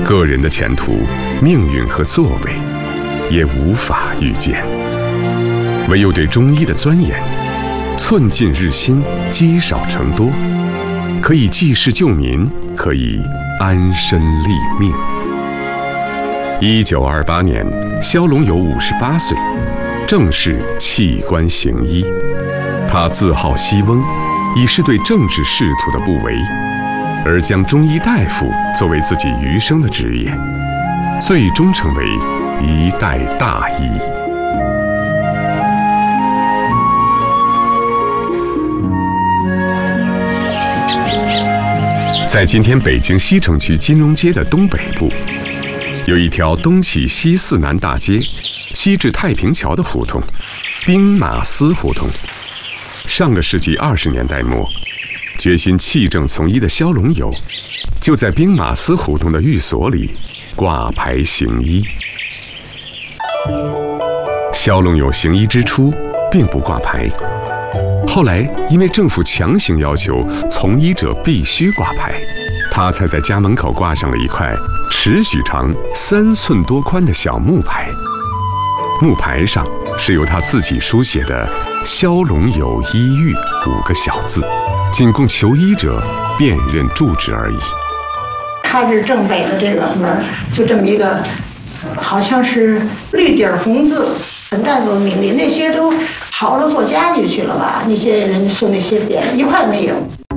个人的前途、命运和作为也无法预见。唯有对中医的钻研，寸进日新，积少成多，可以济世救民，可以安身立命。1928年，萧龙友58岁，正式弃官行医。他自号西翁，以示对政治仕途的不为，而将中医大夫作为自己余生的职业，最终成为一代大医。在今天北京西城区金融街的东北部，有一条东起西四南大街，西至太平桥的胡同——兵马司胡同。上个世纪20年代末，决心弃政从医的萧龙友，就在兵马司胡同的寓所里挂牌行医。萧龙友行医之初并不挂牌，后来因为政府强行要求从医者必须挂牌，他才在家门口挂上了一块尺许长、3寸多宽的小木牌。木牌上是由他自己书写的“萧龙友医寓”5个小字，仅供求医者辨认住址而已。 它是正北的这个门，就这么一个，好像是绿底红字，很大的名利，那些都跑了做家具去了吧？那些人送那些匾，一块没有。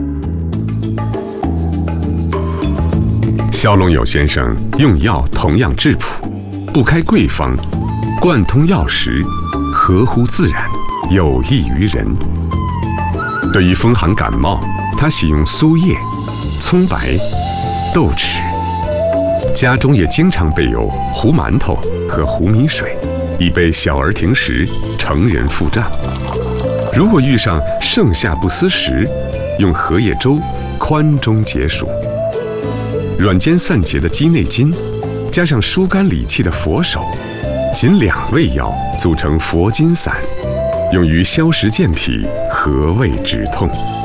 萧龙友先生用药同样质朴，不开贵方，贯通药食，合乎自然，有益于人。对于风寒感冒，他喜用苏叶、葱白、豆豉，家中也经常备有糊馒头和糊米水，以备小儿停食，成人腹胀。如果遇上盛夏不思食，用荷叶粥宽中解暑。软坚散结的鸡内金，加上疏肝理气的佛手，仅2味药组成佛金散，用于消食健脾、和胃止痛。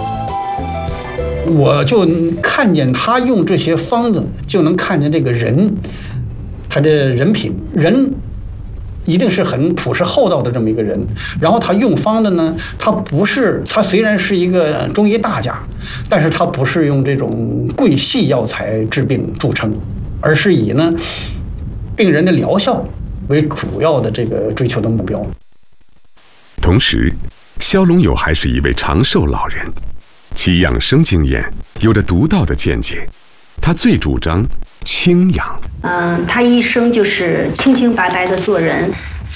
我就看见他用这些方子，就能看见这个人，他的人品，人一定是很朴实厚道的这么一个人。然后他用方的呢，他虽然是一个中医大家，但是他不是用这种贵细药材治病著称，而是以呢病人的疗效为主要的这个追求的目标。 同时，萧龙友还是一位长寿老人，其养生经验有着独到的见解。他最主张清养。 他一生就是清清白白的做人，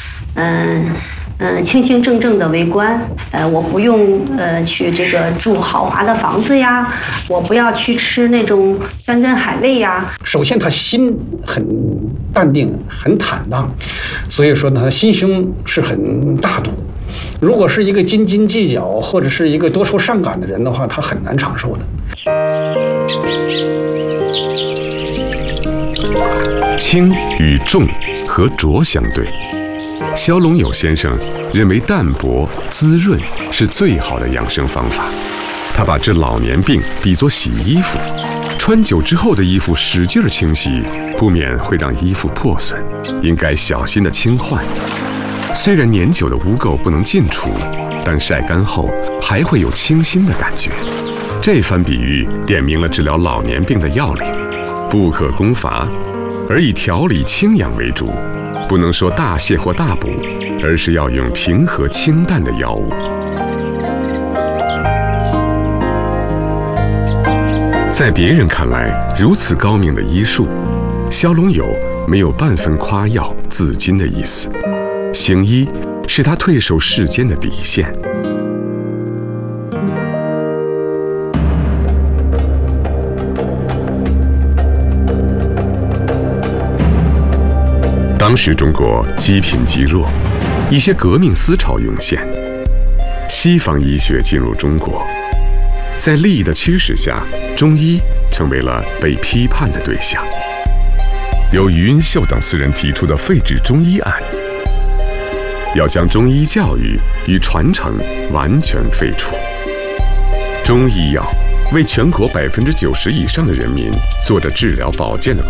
清清正正的为官。我不用去这个住豪华的房子呀，我不要去吃那种山珍海味呀。 首先，他心很淡定，很坦荡，所以说呢，他心胸是很大度。如果是一个斤斤计较或者是一个多愁善感的人的话，他很难长寿的。 轻与重和浊相对，萧龙友先生认为淡泊滋润是最好的养生方法。他把治老年病比作洗衣服，穿久之后的衣服使劲清洗，不免会让衣服破损，应该小心的清换。虽然年久的污垢不能尽除，但晒干后还会有清新的感觉。这番比喻点明了治疗老年病的要领：不可攻伐，而以调理清养为主，不能说大泻或大补，而是要用平和清淡的药物。在别人看来如此高明的医术，萧龙友没有半分夸耀自矜的意思。行医是他退守世间的底线。当时中国积贫积弱，一些革命思潮涌现，西方医学进入中国，在利益的驱使下，中医成为了被批判的对象。由余荫秀等4人提出的废止中医案，要将中医教育与传承完全废除。中医药为全国90%以上的人民做着治疗保健的